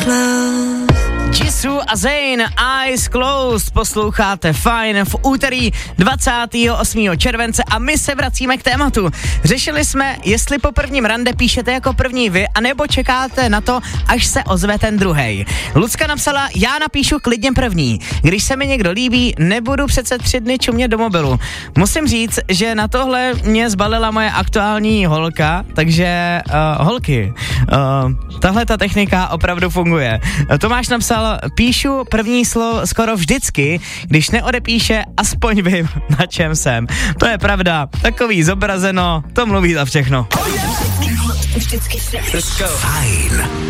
Jisoo a Zayn, Eyes Closed, posloucháte Fajn v úterý 28. července a my se vracíme k tématu. Řešili jsme, jestli po prvním rande píšete jako první vy, anebo čekáte na to, až se ozve ten druhej. Lucka napsala, já napíšu klidně první. Když se mi někdo líbí, nebudu přece 3 dny čumět do mobilu. Musím říct, že na tohle mě zbalila moje aktuální holka, takže holky, tahle ta technika opravdu funguje. Tomáš napsal, píšu první slovo skoro vždycky, když neodepíše, aspoň vím, na čem jsem. To je pravda, takový zobrazeno, to mluví za všechno. Vždycky Fajn.